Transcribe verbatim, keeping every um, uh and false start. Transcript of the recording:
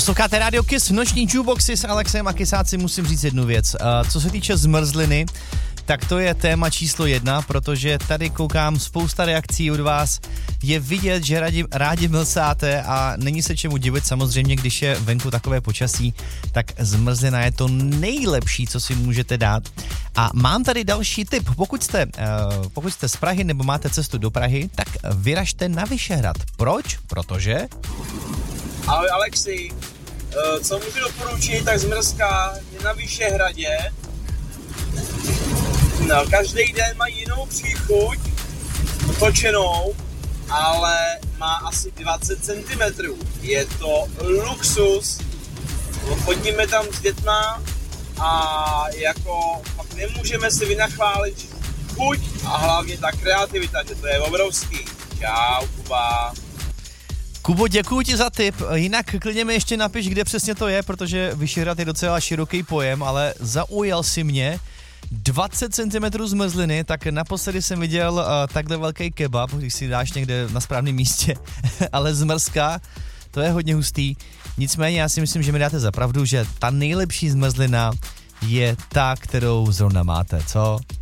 Posloucháte Radio Kiss, noční jukeboxy s Alexem a Kysáci. Musím říct jednu věc. Co se týče zmrzliny, tak to je téma číslo jedna, protože tady koukám spousta reakcí od vás. Je vidět, že rádi, rádi mlsáte a není se čemu divit samozřejmě, když je venku takové počasí, tak zmrzlina je to nejlepší, co si můžete dát. A mám tady další tip. Pokud jste, uh, pokud jste z Prahy nebo máte cestu do Prahy, tak vyražte na Vyšehrad. Proč? Protože... Ahoj Alexi, uh, co můžu doporučit, tak zmrzka je na Vyšehradě. No, každý den má jinou příchuť, točenou, ale má asi dvacet centimetrů. Je to luxus. Chodíme tam s dětma a jako pak nemůžeme si vynachválit chuť a hlavně ta kreativita, že to je obrovský. Čau, Kuba. Kubo, děkuji ti za tip. Jinak klidně mi ještě napiš, kde přesně to je, protože Vyšehrad je docela široký pojem, ale zaujal si mě. dvacet centimetrů zmrzliny, tak naposledy jsem viděl uh, takhle velký kebab, když si dáš někde na správném místě, ale zmrzka, to je hodně hustý. Nicméně já si myslím, že mi dáte za pravdu, že ta nejlepší zmrzlina je ta, kterou zrovna máte, co?